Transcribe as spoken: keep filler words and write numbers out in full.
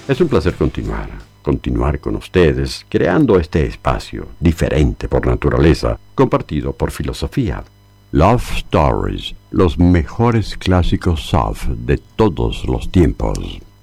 Es un placer continuar, continuar con ustedes, creando este espacio, diferente por naturaleza, compartido por filosofía. Love Stories, los mejores clásicos soft de todos los tiempos.